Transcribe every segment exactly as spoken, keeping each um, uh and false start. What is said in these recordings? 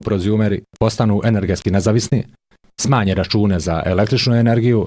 prozumeri postanu energetski nezavisni, smanje račune za električnu energiju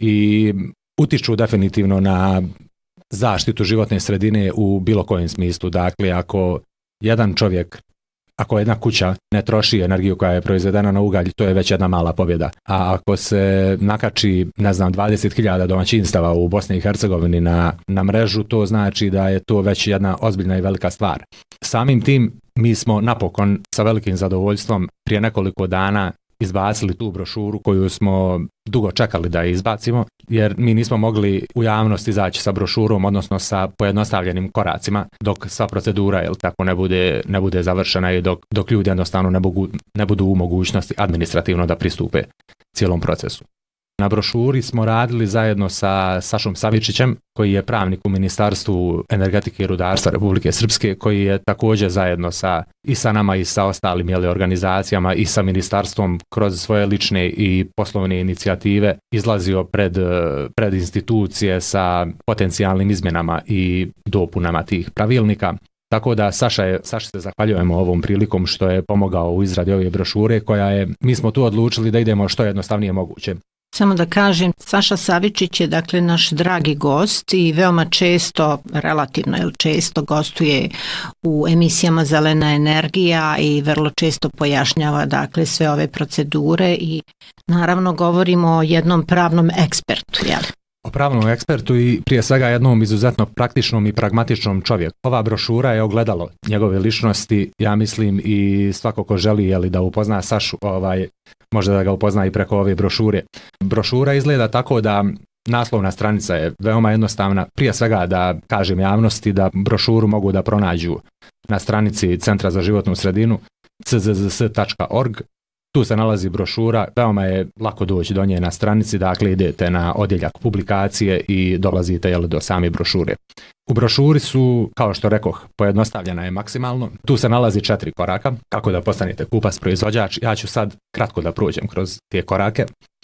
i utiču definitivno na zaštitu životne sredine u bilo kojem smislu. Dakle, ako jedan čovjek, ako jedna kuća ne troši energiju koja je proizvedena na ugalj, to je već jedna mala pobjeda. A ako se nakači, ne znam, dvadeset hiljada domaćinstava u Bosni i Hercegovini na, na mrežu, to znači da je to već jedna ozbiljna i velika stvar. Samim tim mi smo napokon sa velikim zadovoljstvom prije nekoliko dana izbacili tu brošuru koju smo dugo čekali da je izbacimo, jer mi nismo mogli u javnost izaći sa brošurom, odnosno sa pojednostavljenim koracima, dok sva procedura jel, tako ne bude, ne bude završena i dok, dok ljudi jednostavno ne, mogu, ne budu u mogućnosti administrativno da pristupe cijelom procesu. Na brošuri smo radili zajedno sa Sašom Savičićem, koji je pravnik u Ministarstvu energetike i rudarstva Republike Srpske, koji je također zajedno sa, i sa nama i sa ostalim jeli, organizacijama i sa ministarstvom kroz svoje lične i poslovne inicijative izlazio pred, pred institucije sa potencijalnim izmjenama i dopunama tih pravilnika. Tako da Saša je, Saša se zahvaljujemo ovom prilikom što je pomogao u izradi ove brošure koja je, mi smo tu odlučili da idemo što jednostavnije moguće. Samo da kažem, Saša Savičić je dakle naš dragi gost i veoma često, relativno jel često gostuje u emisijama Zelena energija i vrlo često pojašnjava dakle sve ove procedure i naravno govorimo o jednom pravnom ekspertu, jel? O pravnom ekspertu i prije svega jednom izuzetno praktičnom i pragmatičnom čovjeku. Ova brošura je ogledalo njegove ličnosti, ja mislim i svako ko želi jeli, da upozna Sašu, ovaj, može da ga upozna i preko ove brošure. Brošura izgleda tako da naslovna stranica je veoma jednostavna, prije svega da kažem javnosti da brošuru mogu da pronađu na stranici Centra za životnu sredinu c z z s tačka org. Tu se nalazi brošura, veoma je lako doći do nje na stranici, dakle idete na odjeljak publikacije i dolazite jel, do same brošure. U brošuri su, kao što rekoh, pojednostavljena je maksimalno. Tu se nalazi četiri koraka, kako da postanete kupac proizvođač. Ja ću sad kratko da prođem kroz te korake.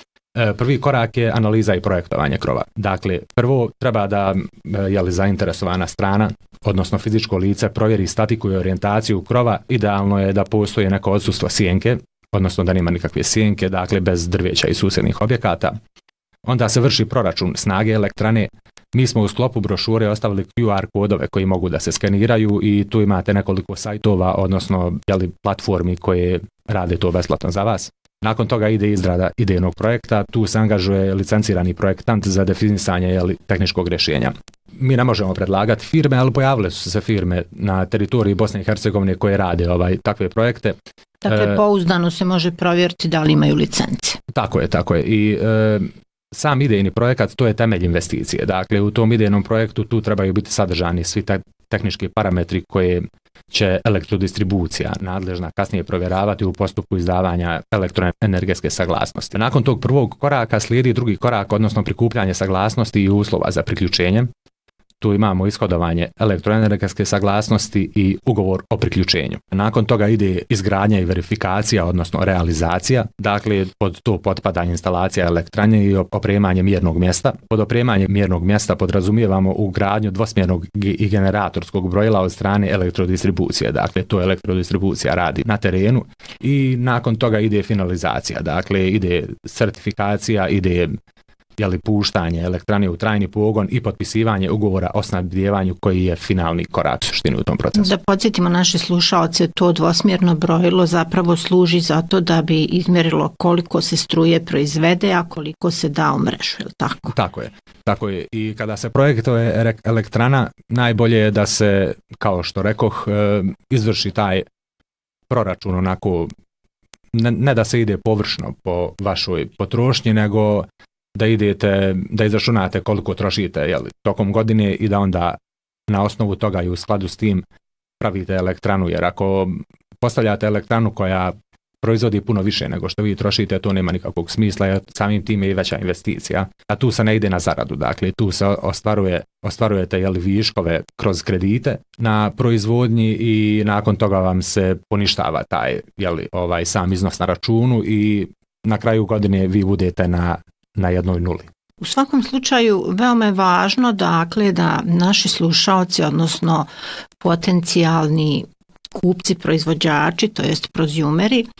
E, prvi korak je analiza i projektovanje krova. Dakle, prvo treba da je li zainteresovana strana, odnosno fizičko lice, provjeri statiku i orijentaciju krova. Idealno je da postoji neko odsustvo sjenke, odnosno da nema nikakve sjenke, dakle bez drveća i susjednih objekata. Onda se vrši proračun snage elektrane. Mi smo u sklopu brošure ostavili Q R kodove koji mogu da se skeniraju i tu imate nekoliko sajtova, odnosno jeli, platformi koje rade to besplatno za vas. Nakon toga ide izrada idejnog projekta, tu se angažuje licencirani projektant za definisanje jeli, tehničkog rješenja. Mi ne možemo predlagati firme, ali pojavile su se firme na teritoriji Bosne i Hercegovine koje rade ovaj, takve projekte. Dakle, pouzdano se može provjeriti da li imaju licence. Tako je, tako je. I e, sam idejni projekat, to je temelj investicije. Dakle, u tom idejnom projektu tu trebaju biti sadržani svi te tehnički parametri koje će elektrodistribucija nadležna kasnije provjeravati u postupku izdavanja elektroenergetske saglasnosti. Nakon tog prvog koraka slijedi drugi korak, odnosno prikupljanje saglasnosti i uslova za priključenje. Tu imamo ishodovanje elektroenergetske saglasnosti i ugovor o priključenju. Nakon toga ide izgradnja i verifikacija, odnosno realizacija. Dakle, pod to potpada instalacija elektrane i opremanje mjernog mjesta. Pod opremanje mjernog mjesta podrazumijevamo ugradnju dvosmjernog i generatorskog brojila od strane elektrodistribucije. Dakle, to elektrodistribucija radi na terenu. I nakon toga ide finalizacija. Dakle, ide certifikacija, ide jeli, puštanje elektrane u trajni pogon i potpisivanje ugovora o snabdijevanju koji je finalni korak suštine u tom procesu. Da podsjetimo naše slušaoce, to dvosmjerno brojilo zapravo služi za to da bi izmjerilo koliko se struje proizvede, a koliko se da u mrežu, je li tako? Tako je, tako je. I kada se projektuje elektrana, najbolje je da se, kao što rekoh, izvrši taj proračun onako, ne, ne da se ide površno po vašoj potrošnji, nego da idete, da izračunate koliko trošite jeli, tokom godine i da onda na osnovu toga i u skladu s tim pravite elektranu, jer ako postavljate elektranu koja proizvodi puno više nego što vi trošite, to nema nikakvog smisla, jer samim tim je i veća investicija, a tu se ne ide na zaradu, dakle tu se ostvaruje, ostvarujete jeli, viškove kroz kredite na proizvodnji i nakon toga vam se poništava taj jeli, ovaj, sam iznos na računu i na kraju godine vi budete na na jednoj nuli. U svakom slučaju veoma je važno dakle da naši slušaoci, odnosno potencijalni kupci, proizvođači, to jest prozumeri,